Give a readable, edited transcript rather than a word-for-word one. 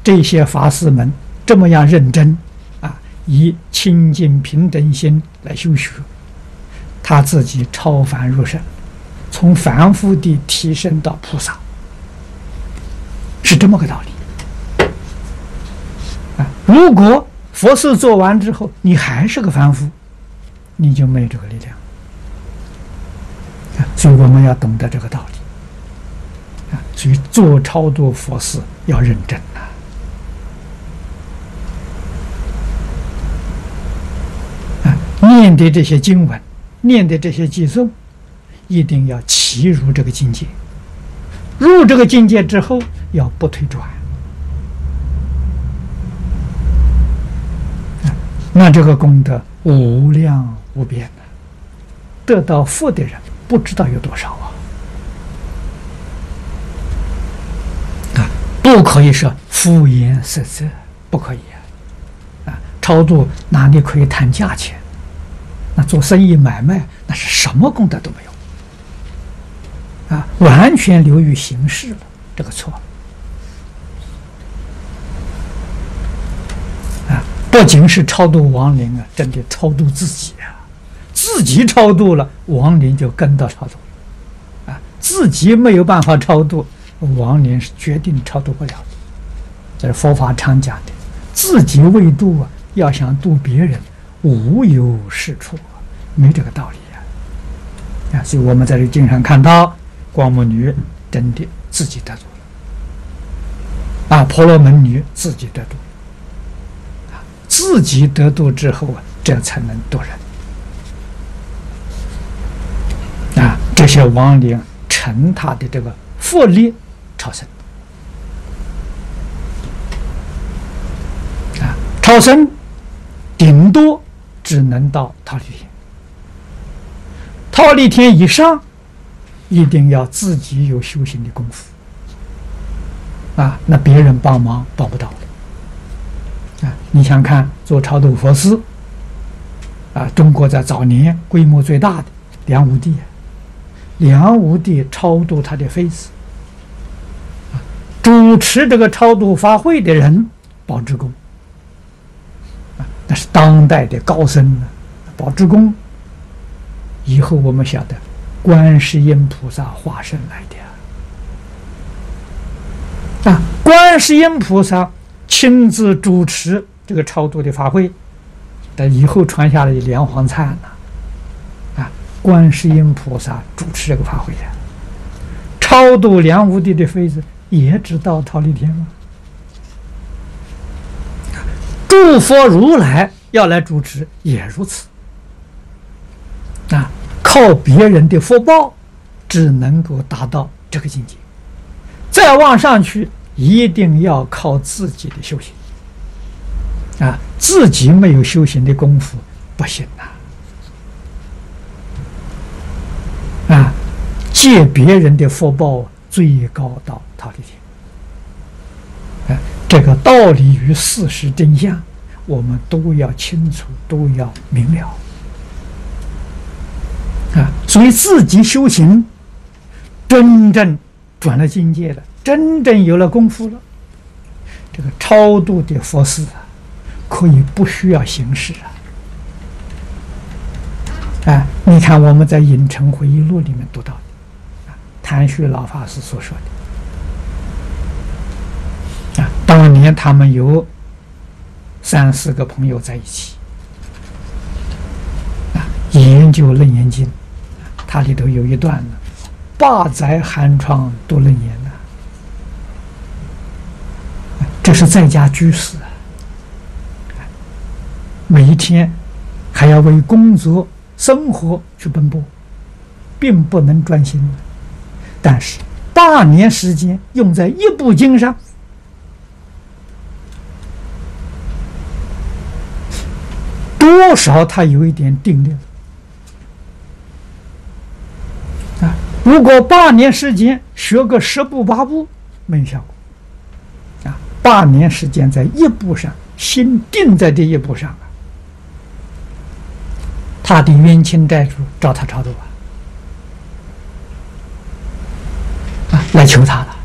这些法师们这么样认真啊，以清净平等心来修学，他自己超凡入圣，从凡夫地提升到菩萨，是这么个道理啊。如果佛事做完之后，你还是个凡夫，你就没有这个力量啊。所以我们要懂得这个道理啊。所以做超度佛事要认真啊。念的这些经文，念的这些偈颂，一定要契入这个境界。入这个境界之后，要不退转。那这个功德无量无边的，得到福的人不知道有多少啊！不可以说敷衍塞责，不可以啊！超度哪里可以谈价钱？那做生意买卖，那是什么功德都没有啊！完全流于形式了，这个错啊！不仅是超度亡灵啊，真的超度自己啊！自己超度了，亡灵就跟到超度了啊！自己没有办法超度，亡灵是决定超度不了的。这是佛法常讲的，自己未度啊，要想度别人，无有是处，没这个道理啊！所以我们在这经上看到，光目女真的自己得度了啊，婆罗门女自己得度啊，自己得度之后啊，这才能度人啊。这些亡灵乘他的这个佛力超生啊，超生顶多只能到忉利天，忉利天以上一定要自己有修行的功夫啊，那别人帮忙帮不到的啊。你想看做超度佛事啊，中国在早年规模最大的梁武帝，梁武帝超度他的妃子啊，主持这个超度法会的人宝志公啊，那是当代的高僧呢。宝志公以后我们晓得观世音菩萨化身来的啊，观世音菩萨亲自主持这个超度的法会，但以后传下来的莲花灿呢啊，观世音菩萨主持这个法会的，超度梁武帝的妃子也知道忉利天吗？诸佛如来要来主持也如此啊，靠别人的福报只能够达到这个境界，再往上去一定要靠自己的修行啊，自己没有修行的功夫不行啊，借别人的福报最高到忉利天啊，这个道理与事实真相我们都要清楚，都要明了啊。所以自己修行真正转了境界了，真正有了功夫了，这个超度的佛事啊，可以不需要形式啊！你看我们在《影城回忆录》里面读到的，谭旭老法师所说的，当年他们有3、4个朋友在一起，研究《楞严经》，它里头有一段呢，八载寒窗读楞严呢，这是在家居士每一天还要为工作生活去奔波，并不能专心。但是8年时间用在一部经上，多少他有一点定力啊！如果8年时间学个10部8部没有效果啊！8年时间在一部上，心定在这一部上他的冤亲债主找他超度来求他了。